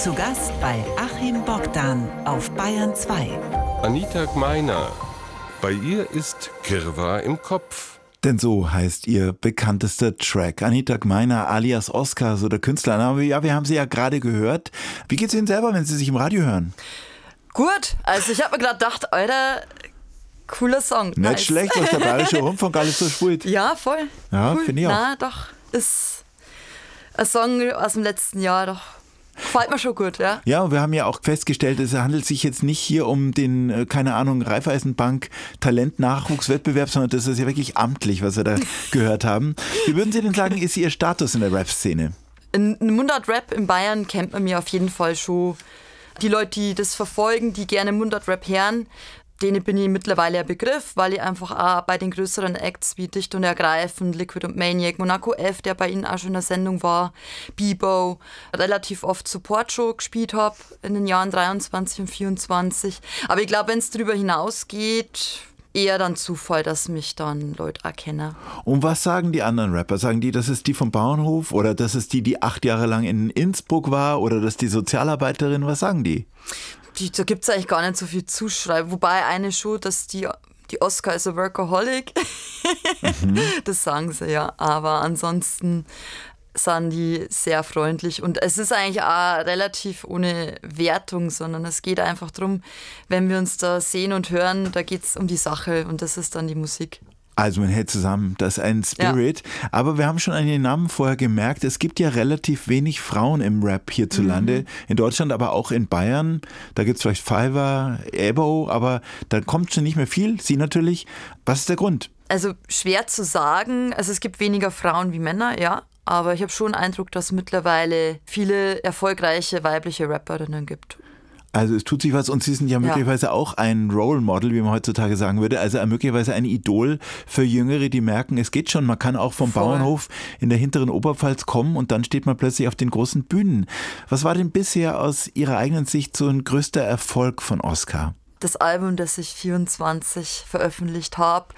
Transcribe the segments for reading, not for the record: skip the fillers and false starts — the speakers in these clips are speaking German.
Zu Gast bei Achim Bogdan auf Bayern 2. Anita Gmeiner. Bei ihr ist Kirwa im Kopf. Denn so heißt ihr bekanntester Track. Anita Gmeiner alias Oscar, so der Künstlername. Ja, wir haben sie ja gerade gehört. Wie geht's Ihnen selber, wenn Sie sich im Radio hören? Gut, also ich habe mir gerade gedacht, Alter, cooler Song. Nicht nice. schlecht, was der Bayerische Rundfunk alles so spielt. Ja, voll. Ja, cool. finde ich auch. Na, doch, ist ein Song aus dem letzten Jahr, doch. Gefällt mir schon gut, ja. Ja, und wir haben ja auch festgestellt, es handelt sich jetzt nicht hier um den, keine Ahnung, Raiffeisenbank Talentnachwuchswettbewerb, sondern das ist ja wirklich amtlich, was wir da gehört haben. Wie würden Sie denn sagen, ist Ihr Status in der Rap-Szene? In Mundart-Rap in Bayern kennt man mir auf jeden Fall schon. Die Leute, die das verfolgen, die gerne Mundart-Rap hören, denen bin ich mittlerweile ein Begriff, weil ich einfach auch bei den größeren Acts wie Dicht und Ergreifend, Liquid und Maniac, Monaco F, der bei ihnen auch schon in der Sendung war, Bebo, relativ oft Support-Show gespielt habe in den Jahren 23 und 24. Aber ich glaube, wenn es darüber hinausgeht, eher dann Zufall, dass mich dann Leute erkennen. Und was sagen die anderen Rapper? Sagen die, das ist die vom Bauernhof oder das ist die 8 Jahre lang in Innsbruck war oder das ist die Sozialarbeiterin? Was sagen die? Da gibt es eigentlich gar nicht so viel Zuschreiben. Wobei eine schon, dass die Oscar ist a Workaholic. Das sagen sie ja. Aber ansonsten sind die sehr freundlich. Und es ist eigentlich auch relativ ohne Wertung, sondern es geht einfach darum, wenn wir uns da sehen und hören, da geht es um die Sache und das ist dann die Musik. Also man hält zusammen, das ist ein Spirit. Ja. Aber wir haben schon an den Namen vorher gemerkt, es gibt ja relativ wenig Frauen im Rap hierzulande. In Deutschland, aber auch in Bayern. Da gibt es vielleicht Fiverr, Ebo, aber da kommt schon nicht mehr viel. Sie natürlich. Was ist der Grund? Also schwer zu sagen. Also es gibt weniger Frauen wie Männer, ja. Aber ich habe schon den Eindruck, dass es mittlerweile viele erfolgreiche weibliche Rapperinnen gibt. Also es tut sich was und Sie sind ja möglicherweise auch ein Role Model, wie man heutzutage sagen würde, also möglicherweise ein Idol für Jüngere, die merken, es geht schon, man kann auch vom Bauernhof in der hinteren Oberpfalz kommen und dann steht man plötzlich auf den großen Bühnen. Was war denn bisher aus Ihrer eigenen Sicht so ein größter Erfolg von Oscar? Das Album, das ich 24 veröffentlicht habe,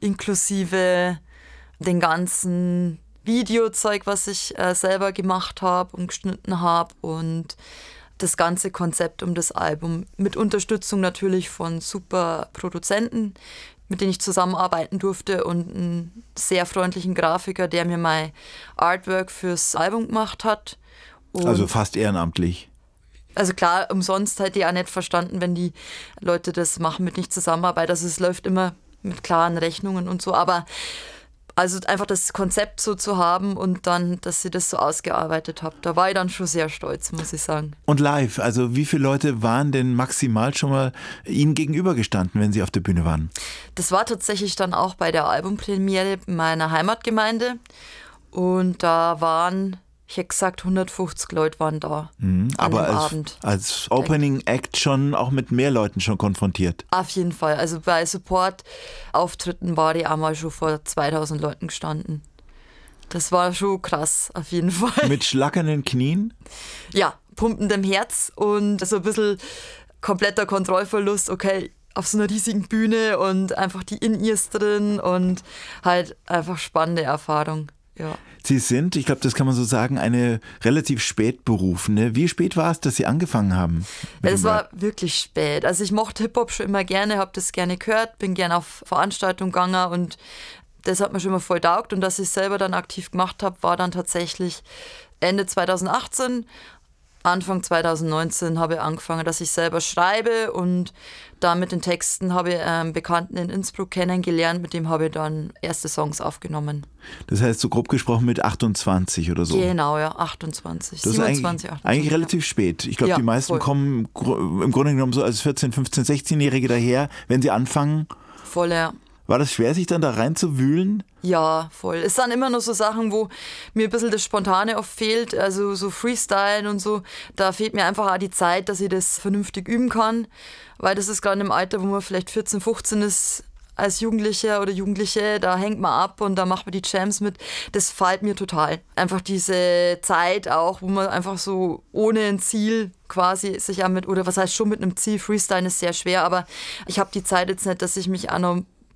inklusive den ganzen Videozeug, was ich selber gemacht habe und geschnitten habe und das ganze Konzept um das Album mit Unterstützung natürlich von super Produzenten, mit denen ich zusammenarbeiten durfte und einen sehr freundlichen Grafiker, der mir mein Artwork fürs Album gemacht hat. Und also fast ehrenamtlich. Also klar, umsonst hätte ich auch nicht verstanden, wenn die Leute das machen mit nicht Zusammenarbeit. Also es läuft immer mit klaren Rechnungen und so, aber also einfach das Konzept so zu haben und dann, dass sie das so ausgearbeitet habe, da war ich dann schon sehr stolz, muss ich sagen. Und live, also wie viele Leute waren denn maximal schon mal Ihnen gegenübergestanden, wenn Sie auf der Bühne waren? Das war tatsächlich dann auch bei der Albumpremiere meiner Heimatgemeinde und da waren, ich hätte gesagt, 150 Leute waren da aber Abend. Als Opening Act schon auch mit mehr Leuten schon konfrontiert? Auf jeden Fall. Also bei Support-Auftritten war die einmal schon vor 2000 Leuten gestanden. Das war schon krass, auf jeden Fall. Mit schlackernden Knien? Ja, pumpendem Herz und so ein bisschen kompletter Kontrollverlust. Okay, auf so einer riesigen Bühne und einfach die In-Ears drin und halt einfach spannende Erfahrung. Ja. Sie sind, ich glaube, das kann man so sagen, eine relativ spätberufene. Wie spät war es, dass Sie angefangen haben? Es war wirklich spät. Also ich mochte Hip-Hop schon immer gerne, habe das gerne gehört, bin gerne auf Veranstaltungen gegangen und das hat mir schon immer voll taugt. Und dass ich es selber dann aktiv gemacht habe, war dann tatsächlich Ende 2018. Anfang 2019 habe ich angefangen, dass ich selber schreibe und da mit den Texten habe ich einen Bekannten in Innsbruck kennengelernt, mit dem habe ich dann erste Songs aufgenommen. Das heißt, so grob gesprochen mit 28 oder so? Genau, ja, 28, das 27, ist 28. Eigentlich relativ spät. Ich glaube, ja, die meisten kommen im Grunde genommen so als 14-, 15-, 16-Jährige daher, wenn sie anfangen. Voll, ja. War das schwer, sich dann da reinzuwühlen? Ja, voll. Es sind immer nur so Sachen, wo mir ein bisschen das Spontane oft fehlt, also so Freestylen und so. Da fehlt mir einfach auch die Zeit, dass ich das vernünftig üben kann, weil das ist gerade im Alter, wo man vielleicht 14, 15 ist, als Jugendlicher oder Jugendliche, da hängt man ab und da macht man die Jams mit. Das fehlt mir total. Einfach diese Zeit auch, wo man einfach so ohne ein Ziel quasi sich auch mit, oder was heißt schon mit einem Ziel, Freestylen ist sehr schwer, aber ich habe die Zeit jetzt nicht, dass ich mich auch noch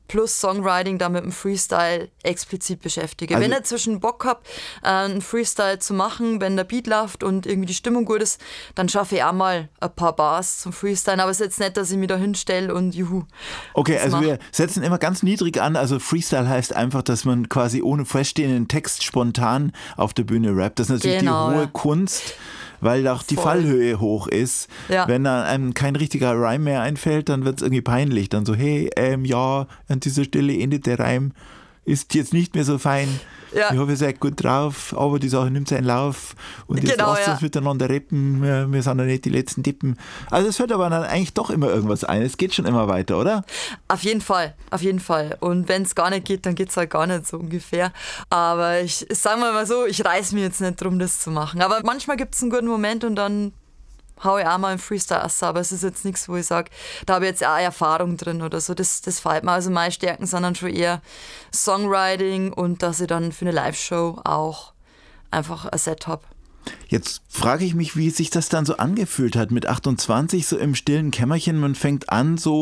plus Songwriting da mit dem Freestyle explizit beschäftige. Also wenn ich zwischen Bock habe, einen Freestyle zu machen, wenn der Beat läuft und irgendwie die Stimmung gut ist, dann schaffe ich auch mal ein paar Bars zum Freestyle. Aber es ist jetzt nicht, dass ich mich da hinstelle und juhu. Okay, also wir setzen immer ganz niedrig an. Also Freestyle heißt einfach, dass man quasi ohne feststehenden Text spontan auf der Bühne rappt. Das ist natürlich die hohe Kunst, weil auch die Fallhöhe hoch ist. Ja. Wenn dann einem kein richtiger Rhyme mehr einfällt, dann wird es irgendwie peinlich. Dann so, hey, ja, an dieser Stelle endet der Reim, ist jetzt nicht mehr so fein. Ja. Ich hoffe, ihr seid gut drauf, aber die Sache nimmt seinen Lauf und jetzt lasst uns miteinander rappen, wir sind ja nicht die letzten Tippen. Also es fällt aber dann eigentlich doch immer irgendwas ein, es geht schon immer weiter, oder? Auf jeden Fall. Und wenn es gar nicht geht, dann geht es halt gar nicht, so ungefähr. Aber ich sage mal so, ich reiß mir jetzt nicht drum, das zu machen. Aber manchmal gibt es einen guten Moment und dann hau ich auch mal im Freestyle raus, aber es ist jetzt nichts, wo ich sage, da habe ich jetzt auch Erfahrung drin oder so, das fällt mir. Also meine Stärken sind dann schon eher Songwriting und dass ich dann für eine Live-Show auch einfach ein Set habe. Jetzt frage ich mich, wie sich das dann so angefühlt hat mit 28, so im stillen Kämmerchen, man fängt an so